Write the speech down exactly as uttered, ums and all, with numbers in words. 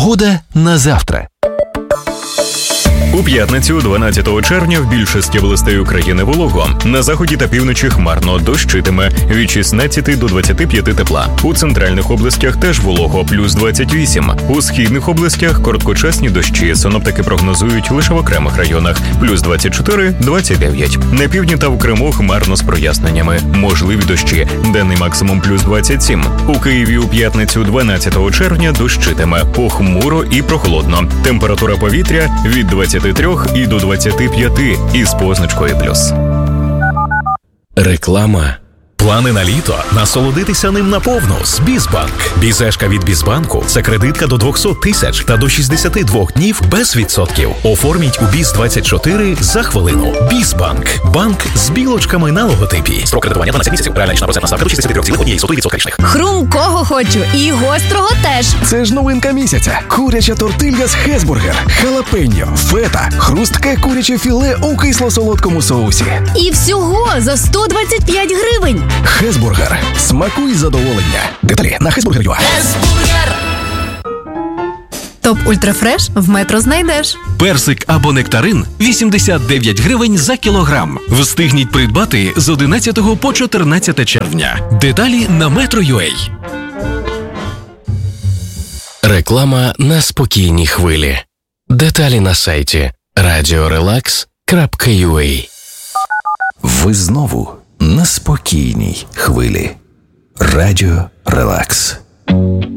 Погода на завтра. У п'ятницю, дванадцятого червня, в більшості областей України волого. На заході та півночі хмарно, дощитиме від шістнадцяти до двадцяти п'яти тепла. У центральних областях теж волого, плюс двадцять вісім. У східних областях короткочасні дощі, синоптики прогнозують лише в окремих районах, плюс двадцять чотири - двадцять дев'ять. На півдні та в Криму хмарно з проясненнями, можливі дощі, денний максимум плюс двадцять сім. У Києві у п'ятницю, дванадцятого червня, дощитиме, похмуро і прохолодно. Температура повітря від двадцяти трьох і до двадцяти п'яти із позначкою плюс. Реклама. Плани на літо? Насолодитися ним наповну з Бізбанк. Бізешка від Бізбанку – це кредитка до двісті тисяч та до шістдесят два днів без відсотків. Оформіть у Біз двадцять чотири за хвилину. Бізбанк. Банк з білочками на логотипі. Строк кредитування дванадцять місяців. Реальна річна процентна ставка до шістдесят три цілих одна сотих відсотка річних. Хрумкого хочу і гострого теж. Це ж новинка місяця. Куряча тортилья з Хесбургер. Халапеньо, фета, хрустке куряче філе у кисло-солодкому соусі. І всього за сто двадцять п'ять гривень. Хесбургер. Смакуй задоволення. Деталі на хесбургер точка ю а. Хесбургер! Топ Ультрафреш в Метро знайдеш. Персик або нектарин – вісімдесят дев'ять гривень за кілограм. Встигніть придбати з одинадцятого по чотирнадцяте червня. Деталі на Метро точка ю а. Реклама на спокійній хвилі. Деталі на сайті радіорелакс крапка ю а. Ви знову на спокійній хвилі. Радіо Релакс.